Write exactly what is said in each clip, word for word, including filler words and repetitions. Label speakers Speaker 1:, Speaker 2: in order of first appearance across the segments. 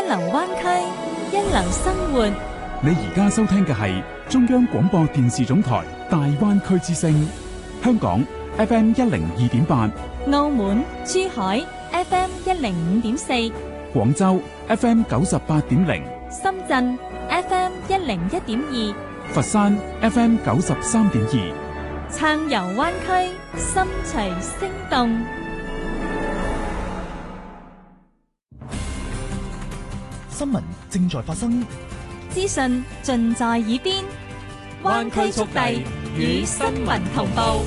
Speaker 1: 流灣區，一流生活。
Speaker 2: 你而家收聽嘅係中央廣播電視總台大灣區之聲，香港 F M 一零二點八，
Speaker 1: 澳門、珠海 F M 一零五點四，
Speaker 2: 廣州 F M 九十八點零，
Speaker 1: 深圳 F M 一零一點二，
Speaker 2: 佛山 F M 九十三點二。
Speaker 1: 暢遊灣區，心隨聲動。
Speaker 3: 新聞正在發生，
Speaker 1: 資訊盡在耳邊，灣區速遞與新聞同步。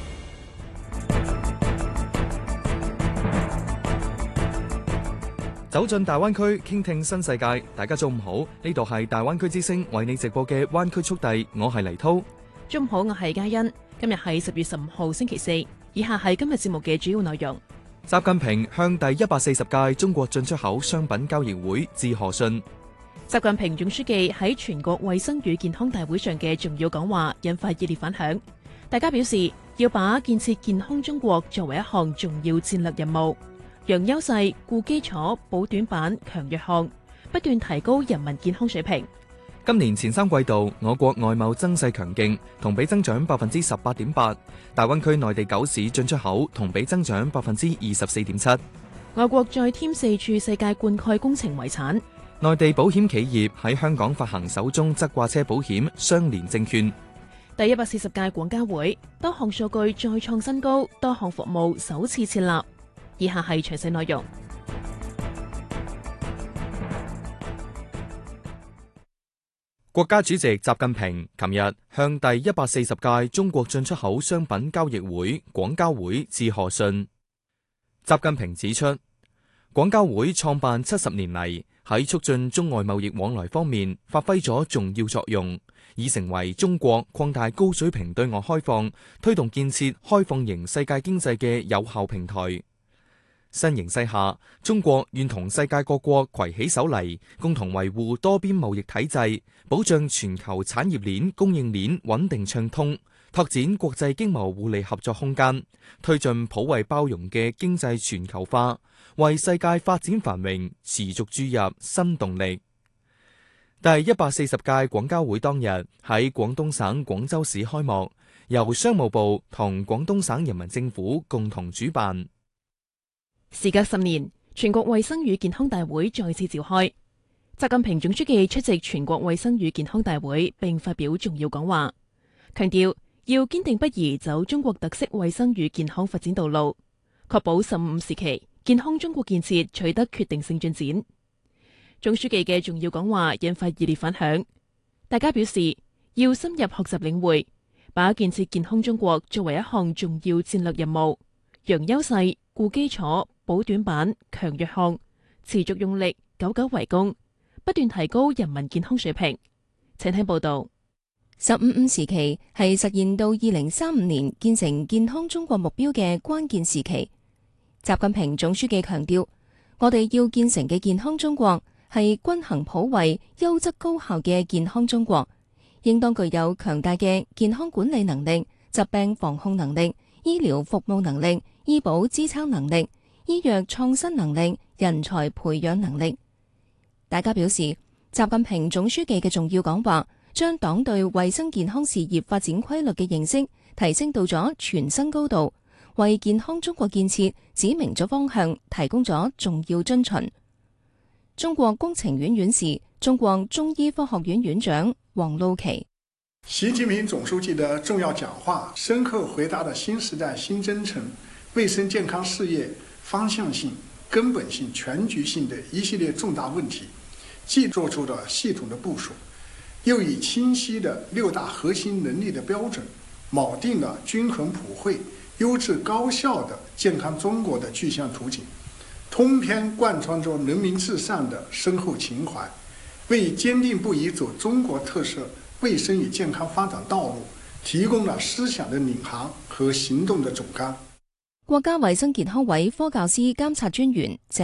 Speaker 4: 走進大灣區，傾聽新世界。大家中午好，呢度係大灣區之聲為你直播嘅灣區速遞，我係黎濤。
Speaker 5: 中午好，我係嘉欣。今日係十月十五號星期四，以下係今日節目嘅主要內容。
Speaker 4: 習近平向第一百四十屆中國進出口商品交易會致賀信。
Speaker 5: 習近平總書記喺全國衛生與健康大會上嘅重要講話引發熱烈反響，大家表示要把建設健康中國作為一項重要戰略任務，揚優勢、固基礎、補短板、強弱項，不斷提高人民健康水平。
Speaker 4: 今年前三季度，我國外貿增勢強勁，同比增長百分之十八點八。大灣區內地九市進出口同比增長百分之二十四點七。
Speaker 5: 外國再添四處世界灌溉工程遺產。
Speaker 4: 內地保險企業喺香港發行首宗側掛車保險相連證券。
Speaker 5: 第一百四十屆廣交會，多項數據再創新高，多項服務首次設立。以下係詳細內容。
Speaker 4: 國家主席習近平琴日向第一百四十屆中國進出口商品交易會廣交會致賀信。習近平指出，廣交會創辦七十年嚟，喺促進中外貿易往來方面發揮咗重要作用，已成為中國擴大高水平對外開放、推動建設開放型世界經濟嘅有效平台。新形勢下，中國願同世界各國攜起手嚟，共同維護多邊貿易體制，保障全球產業鏈、供應鏈穩定暢通，拓展國際經貿互利合作空間，推進普惠包容嘅經濟全球化，為世界發展繁榮持續注入新動力。第一百四十屆廣交會當日喺廣東省廣州市開幕，由商務部同廣東省人民政府共同主辦。
Speaker 5: 時隔十年，全國衛生與健康大會再次召開。習近平總書記出席全國衛生與健康大會並發表重要講話，強調要堅定不移走中國特色衛生與健康發展道路，確保十五時期健康中國建設取得決定性進展。總書記嘅重要講話引發熱烈反響，大家表示要深入學習領會，把建設健康中國作為一項重要戰略任務，揚優勢、固基礎、補短板、強弱項，持續用力，久久為功，不斷提高人民健康水平。請聽報道。
Speaker 6: 十五五時期係實現到二零三五年建成健康中國目標嘅關鍵時期。習近平總書記強調，我哋要建成嘅健康中國係均衡普惠、優質高效嘅健康中國，應當具有強大嘅健康管理能力、疾病防控能力、醫療服務能力、醫保支撐能力、醫藥創新能力、人才培養能力。大家表示，習近平總書記嘅重要講話，將黨對衛生健康事業發展規律嘅認識提升到咗全新高度，為健康中國建設指明咗方向，提供咗重要遵循。中國工程院院士、中國中醫科學院院長王路奇。
Speaker 7: 習近平總書記的重要講話，深刻回答了新時代新征程衛生健康事業方向性、根本性、全局性的一系列重大問題，既做出了系統的部署，又以清晰的六大核心能力的標準，錨定了均衡普惠、優質高效的健康中國的具象圖景，通篇貫穿着人民至上的深厚情懷，為堅定不移走中國特色衛生與健康發展道路提供了思想的領航和行動的總綱。
Speaker 6: 國家衛生健康委科教司監察專員